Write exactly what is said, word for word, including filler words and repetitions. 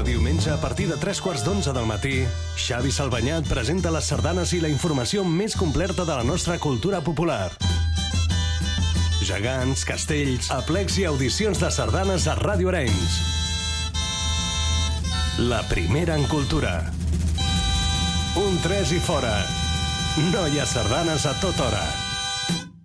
diumenge, a partir de tres quarts d'onze del matí, Xavi Salvanyà et presenta les sardanes i la informació més completa de la nostra cultura popular. Gegants, castells, aplecs i audicions de sardanes a Ràdio Arenys. La primera en cultura. Un tres i fora. No hi ha sardanes a tota hora.